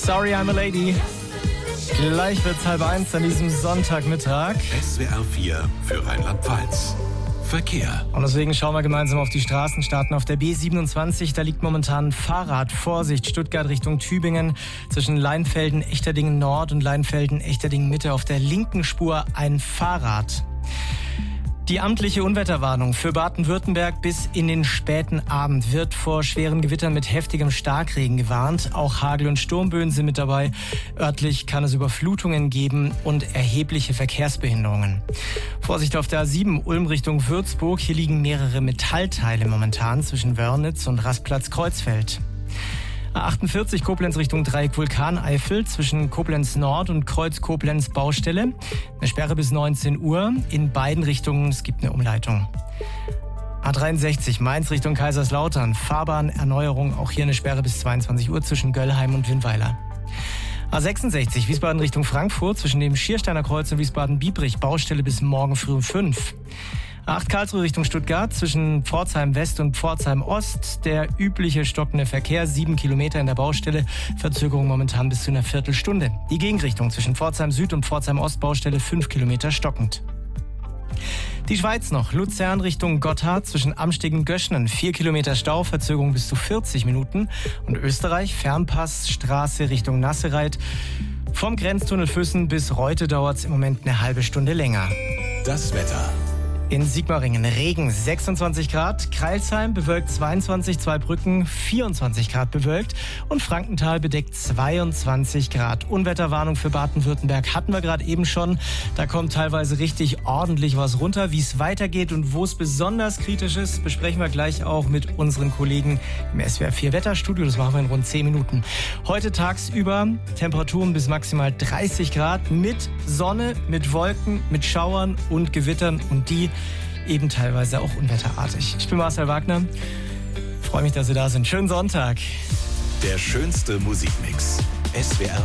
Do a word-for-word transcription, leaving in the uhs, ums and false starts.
Sorry, I'm a Lady. Gleich wird's halb eins an diesem Sonntagmittag. S W R vier für Rheinland-Pfalz. Verkehr. Und deswegen schauen wir gemeinsam auf die Straßen, starten auf der B siebenundzwanzig. Da liegt momentan Fahrrad. Vorsicht, Stuttgart Richtung Tübingen. Zwischen Leinfelden, Echterdingen Nord und Leinfelden, Echterdingen Mitte auf der linken Spur ein Fahrrad. Die amtliche Unwetterwarnung für Baden-Württemberg bis in den späten Abend wird vor schweren Gewittern mit heftigem Starkregen gewarnt. Auch Hagel- und Sturmböen sind mit dabei. Örtlich kann es Überflutungen geben und erhebliche Verkehrsbehinderungen. Vorsicht auf der A sieben, Ulm Richtung Würzburg. Hier liegen mehrere Metallteile momentan zwischen Wörnitz und Rastplatz-Kreuzfeld. A achtundvierzig Koblenz Richtung Dreieck Vulkaneifel zwischen Koblenz Nord und Kreuz Koblenz Baustelle. Eine Sperre bis neunzehn Uhr in beiden Richtungen. Es gibt eine Umleitung. A dreiundsechzig Mainz Richtung Kaiserslautern. Fahrbahnerneuerung. Auch hier eine Sperre bis zweiundzwanzig Uhr zwischen Göllheim und Winnweiler. A sechsundsechzig Wiesbaden Richtung Frankfurt zwischen dem Schiersteiner Kreuz und Wiesbaden-Biebrich. Baustelle bis morgen früh um fünf. A acht Karlsruhe Richtung Stuttgart zwischen Pforzheim West und Pforzheim Ost. Der übliche stockende Verkehr, sieben Kilometer in der Baustelle. Verzögerung momentan bis zu einer Viertelstunde. Die Gegenrichtung zwischen Pforzheim Süd und Pforzheim Ost Baustelle fünf Kilometer stockend. Die Schweiz noch. Luzern Richtung Gotthard zwischen Amstegen und Göschnen. vier Kilometer Stau, Verzögerung bis zu vierzig Minuten. Und Österreich, Fernpassstraße Richtung Nassereit. Vom Grenztunnel Füssen bis Reute dauert es im Moment eine halbe Stunde länger. Das Wetter. In Sigmaringen Regen sechsundzwanzig Grad, Crailsheim bewölkt zweiundzwanzig, Zweibrücken vierundzwanzig Grad bewölkt und Frankenthal bedeckt zweiundzwanzig Grad. Unwetterwarnung für Baden-Württemberg hatten wir gerade eben schon. Da kommt teilweise richtig ordentlich was runter. Wie es weitergeht und wo es besonders kritisch ist, besprechen wir gleich auch mit unseren Kollegen im S W R vier Wetterstudio. Das machen wir in rund zehn Minuten. Heute tagsüber Temperaturen bis maximal dreißig Grad mit Sonne, mit Wolken, mit Schauern und Gewittern und die eben teilweise auch unwetterartig. Ich bin Marcel Wagner. Freue mich, dass Sie da sind. Schönen Sonntag. Der schönste Musikmix. S W R